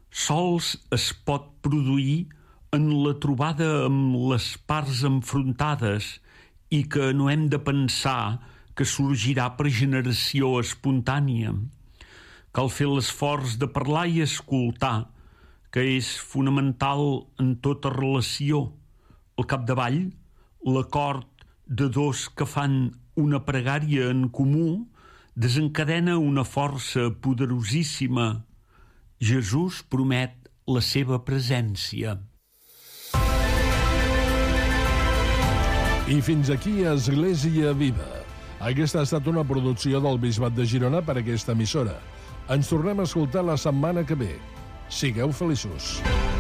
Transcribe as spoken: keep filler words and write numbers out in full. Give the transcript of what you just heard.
sols es pot produir en la trobada amb les parts enfrontades i que no hem de pensar que sorgirà per generació espontània. Cal fer l'esforç de parlar i escoltar, que és fonamental en tota relació. Al capdavall, l'acord de dos que fan una pregària en comú desencadena una força poderosíssima. Jesús promet la seva presència. I fins aquí Església Viva. Aquesta ha estat una producció del Bisbat de Girona per aquesta emissora. Ens tornem a escoltar la setmana que ve. Sigueu feliços.